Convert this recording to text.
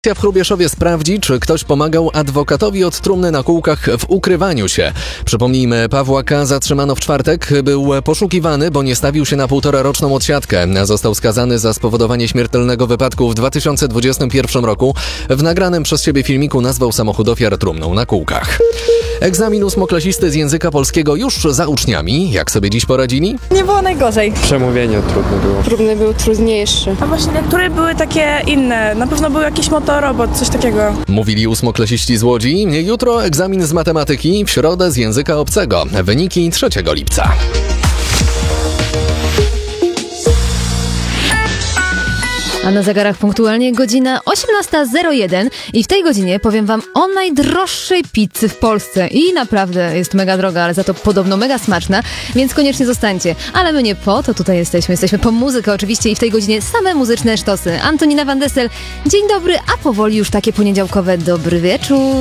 W Hrubieszowie sprawdzi, czy ktoś pomagał adwokatowi od trumny na kółkach w ukrywaniu się. Przypomnijmy, Pawła K. zatrzymano w czwartek. Był poszukiwany, bo nie stawił się na 1,5-roczną odsiadkę. Został skazany za spowodowanie śmiertelnego wypadku w 2021 roku. W nagranym przez siebie filmiku nazwał samochód ofiar trumną na kółkach. Egzamin ósmoklasisty z języka polskiego już za uczniami. Jak sobie dziś poradzili? Nie było najgorzej. Przemówienie trudne było. Trudny był trudniejszy. A właśnie niektóre były takie inne. Na pewno był jakiś motorobot, coś takiego. Mówili ósmoklasiści z Łodzi. Jutro egzamin z matematyki, w środę z języka obcego. Wyniki 3 lipca. A na zegarach punktualnie godzina 18:01 i w tej godzinie powiem wam o najdroższej pizzy w Polsce. I naprawdę jest mega droga, ale za to podobno mega smaczna, więc koniecznie zostańcie. Ale my nie po to tutaj jesteśmy po muzykę oczywiście i w tej godzinie same muzyczne sztosy. Antonina Van Dessel, dzień dobry, a powoli już takie poniedziałkowe dobry wieczór.